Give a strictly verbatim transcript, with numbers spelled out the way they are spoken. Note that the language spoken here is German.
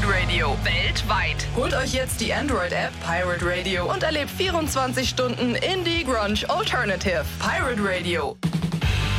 Radio. Weltweit. Holt euch jetzt die Android-App Pirate Radio und erlebt vierundzwanzig Stunden Indie Grunge Alternative. Pirate Radio.